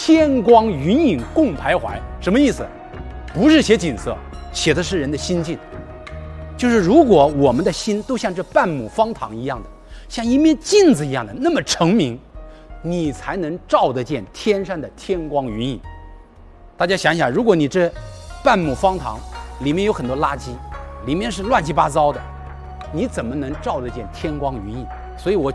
天光云影共徘徊，什么意思？不是写景色，写的是人的心境。就是如果我们的心都像这半亩方塘一样的，像一面镜子一样的那么澄明，你才能照得见天上的天光云影。大家想想，如果你这半亩方塘里面有很多垃圾，里面是乱七八糟的，你怎么能照得见天光云影？所以我